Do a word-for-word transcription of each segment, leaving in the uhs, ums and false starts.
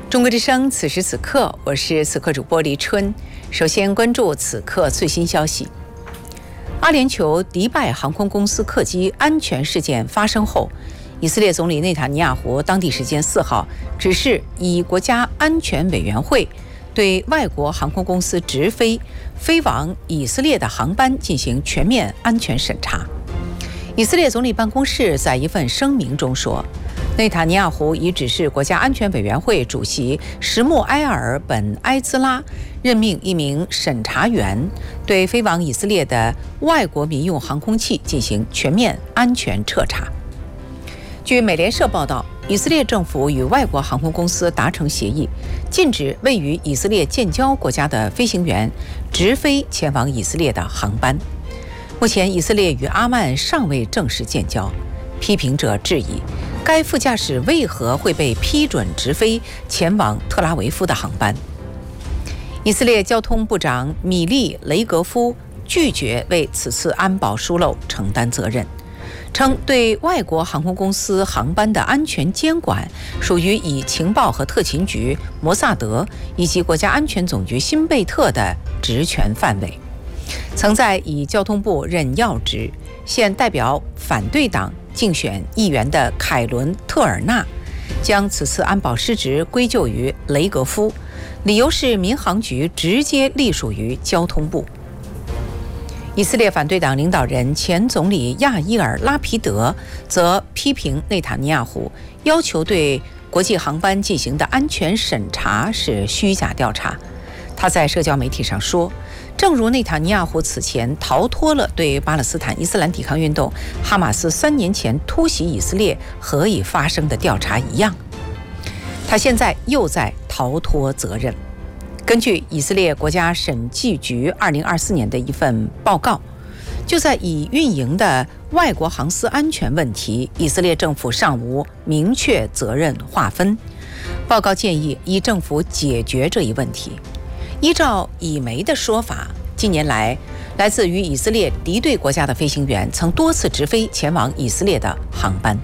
中国之声，此时此刻，我是此刻主播黎春。首先关注此刻最新消息。阿联酋迪拜航空公司客机安全事件发生后，以色列总理内塔尼亚胡当地时间四号指示以国家安全委员会对外国航空公司直飞飞往以色列的航班进行全面安全审查。以色列总理办公室在一份声明中说，内塔尼亚胡已指示国家安全委员会主席什穆埃尔本埃兹拉任命一名审查员，对飞往以色列的外国民用航空器进行全面安全彻查。据美联社报道，以色列政府与外国航空公司达成协议，禁止位于以色列建交国家的飞行员直飞前往以色列的航班。目前，以色列与阿曼尚未正式建交，批评者质疑该副驾驶为何会被批准直飞前往特拉维夫的航班。以色列交通部长米利雷格夫拒绝为此次安保疏漏承担责任，称对外国航空公司航班的安全监管属于以情报和特勤局、摩萨德以及国家安全总局辛贝特的职权范围。曾在以交通部任要职，现代表反对党竞选议员的凯伦·特尔纳将此次安保失职归咎于雷格夫，理由是民航局直接隶属于交通部。以色列反对党领导人前总理亚伊尔·拉皮德则批评内塔尼亚胡要求对国际航班进行的安全审查是虚假调查。他在社交媒体上说，正如内塔尼亚胡此前逃脱了对巴勒斯坦伊斯兰抵抗运动哈马斯三年前突袭以色列何以发生的调查一样，他现在又在逃脱责任。根据以色列国家审计局二零二四年的一份报告，就在已运营的外国航司安全问题，以色列政府尚无明确责任划分。报告建议依政府解决这一问题。依照以媒的说法，近年来来自于以色列敌对国家的飞行员曾多次直飞前往以色列的航班。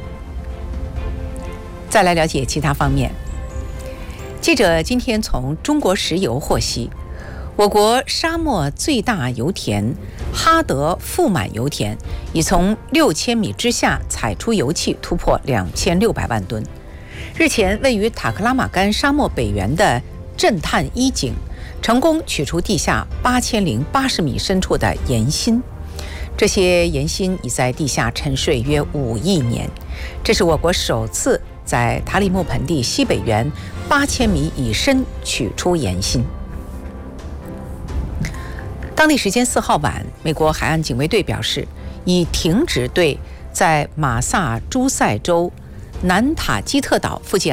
再来了解其他方面。记者今天从中国石油获悉，我国沙漠最大油田哈德富满油田已从六千米之下采出油气突破两千六百万吨。日前，位于塔克拉玛干沙漠北缘的震探一井成功取出地下八千零八十米深处的盐芯，这些盐芯已在地下沉睡约五亿年，这是我国首次在塔里木盆地西北缘八千米以深取出盐芯。当地时间四号晚，美国海岸警卫队表示，已停止对在马萨诸塞州南塔基特岛附近